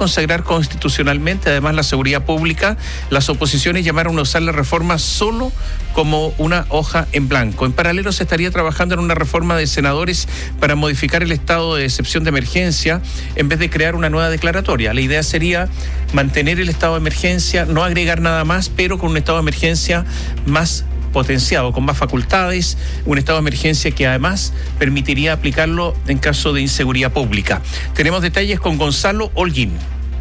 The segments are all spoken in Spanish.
consagrar constitucionalmente además la seguridad pública, las oposiciones llamaron a usar la reforma solo como una hoja en blanco. En paralelo se estaría trabajando en una reforma de senadores para modificar el estado de excepción de emergencia en vez de crear una nueva declaratoria. La idea sería mantener el estado de emergencia, no agregar nada más, pero con un estado de emergencia más potenciado, con más facultades, un estado de emergencia que además permitiría aplicarlo en caso de inseguridad pública. Tenemos detalles con Gonzalo Holguín.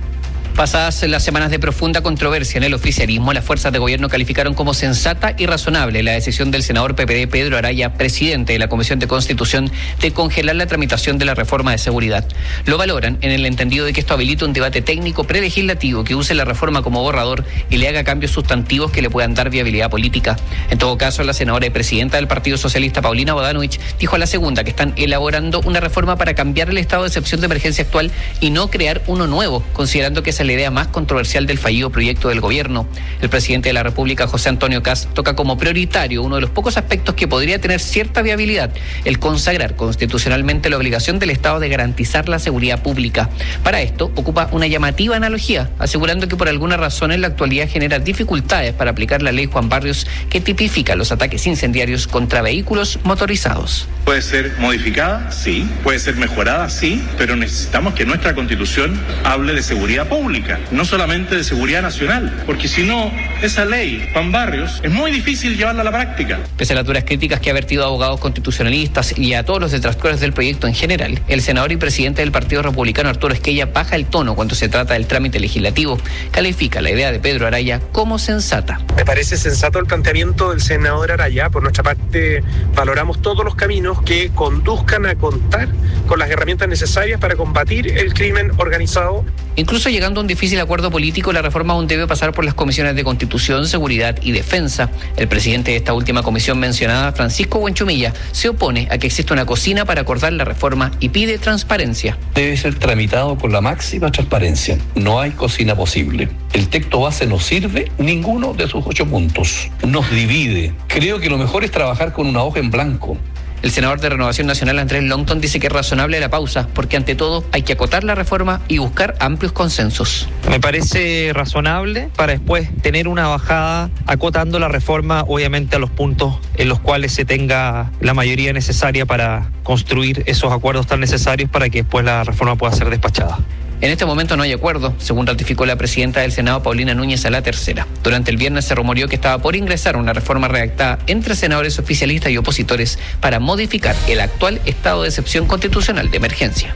Pasadas las semanas de profunda controversia en el oficialismo, las fuerzas de gobierno calificaron como sensata y razonable la decisión del senador PPD Pedro Araya, presidente de la Comisión de Constitución, de congelar la tramitación de la reforma de seguridad. Lo valoran en el entendido de que esto habilita un debate técnico prelegislativo que use la reforma como borrador y le haga cambios sustantivos que le puedan dar viabilidad política. En todo caso, la senadora y presidenta del Partido Socialista, Paulina Bodanovich, dijo a La Segunda que están elaborando una reforma para cambiar el estado de excepción de emergencia actual y no crear uno nuevo, considerando que esa es la idea más controversial del fallido proyecto del gobierno. El presidente de la República, José Antonio Kast, toca como prioritario uno de los pocos aspectos que podría tener cierta viabilidad, el consagrar constitucionalmente la obligación del Estado de garantizar la seguridad pública. Para esto, ocupa una llamativa analogía, asegurando que por alguna razón en la actualidad genera dificultades para aplicar la ley Juan Barrios, que tipifica los ataques incendiarios contra vehículos motorizados. Puede ser modificada, sí. Puede ser mejorada, sí. Pero necesitamos que nuestra Constitución hable de seguridad pública, no solamente de seguridad nacional, porque si no, esa ley, Juan Barrios, es muy difícil llevarla a la práctica. Pese a las duras críticas que ha vertido a abogados constitucionalistas y a todos los detractores del proyecto en general, el senador y presidente del Partido Republicano, Arturo Esquella, baja el tono cuando se trata del trámite legislativo. Califica la idea de Pedro Araya como sensata. Me parece sensato el planteamiento del senador Araya. Por nuestra parte, valoramos todos los caminos que conduzcan a contar con las herramientas necesarias para combatir el crimen organizado. Incluso llegando a un difícil acuerdo político, la reforma aún debe pasar por las comisiones de Constitución, Seguridad y Defensa. El presidente de esta última comisión mencionada, Francisco Buenchumilla, se opone a que exista una cocina para acordar la reforma y pide transparencia. Debe ser tramitado con la máxima transparencia. No hay cocina posible. El texto base no sirve ninguno de sus 8 puntos. Nos divide. Creo que lo mejor es trabajar con una hoja en blanco. El senador de Renovación Nacional, Andrés Longton, dice que es razonable la pausa, porque ante todo hay que acotar la reforma y buscar amplios consensos. Me parece razonable para después tener una bajada acotando la reforma, obviamente a los puntos en los cuales se tenga la mayoría necesaria para construir esos acuerdos tan necesarios para que después la reforma pueda ser despachada. En este momento no hay acuerdo, según ratificó la presidenta del Senado, Paulina Núñez, a la tercera. Durante el viernes se rumoreó que estaba por ingresar una reforma redactada entre senadores oficialistas y opositores para modificar el actual estado de excepción constitucional de emergencia.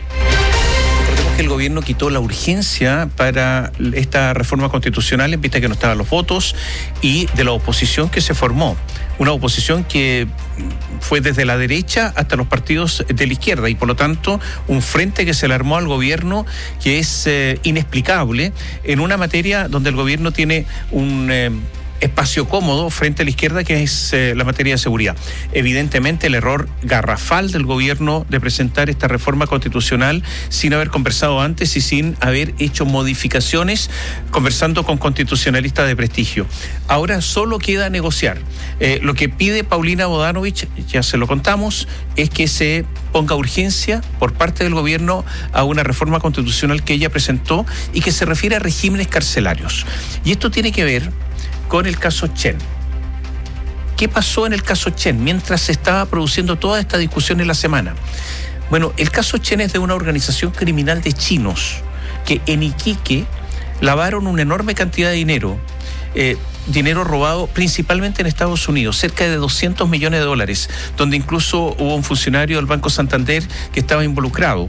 Que el gobierno quitó la urgencia para esta reforma constitucional en vista que no estaban los votos y de la oposición que se formó. Una oposición que fue desde la derecha hasta los partidos de la izquierda y por lo tanto un frente que se le armó al gobierno que es inexplicable en una materia donde el gobierno tiene un espacio cómodo frente a la izquierda, que es la materia de seguridad. Evidentemente el error garrafal del gobierno de presentar esta reforma constitucional sin haber conversado antes y sin haber hecho modificaciones, conversando con constitucionalistas de prestigio. Ahora solo queda negociar. Lo que pide Paulina Bodanovich, ya se lo contamos, es que se ponga urgencia por parte del gobierno a una reforma constitucional que ella presentó y que se refiere a regímenes carcelarios. Y esto tiene que ver con el caso Chen. ¿Qué pasó en el caso Chen mientras se estaba produciendo toda esta discusión en la semana? Bueno, el caso Chen es de una organización criminal de chinos que en Iquique lavaron una enorme cantidad de dinero, dinero robado principalmente en Estados Unidos, cerca de $200 millones, donde incluso hubo un funcionario del Banco Santander que estaba involucrado.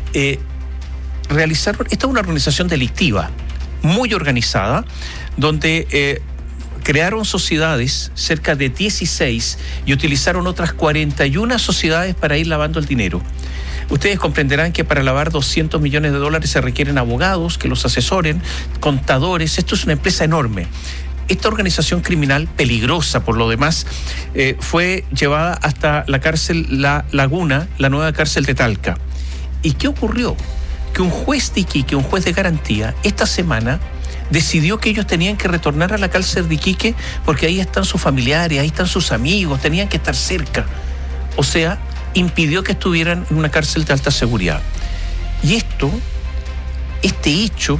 Esta es una organización delictiva, muy organizada, donde crearon sociedades, cerca de 16, y utilizaron otras 41 sociedades para ir lavando el dinero. Ustedes comprenderán que para lavar $200 millones se requieren abogados que los asesoren, contadores. Esto es una empresa enorme. Esta organización criminal, peligrosa por lo demás, fue llevada hasta la cárcel La Laguna, la nueva cárcel de Talca. ¿Y qué ocurrió? Que un juez de Iquique, un juez de garantía, esta semana decidió que ellos tenían que retornar a la cárcel de Iquique porque ahí están sus familiares, ahí están sus amigos, tenían que estar cerca. O sea, impidió que estuvieran en una cárcel de alta seguridad. Y este hecho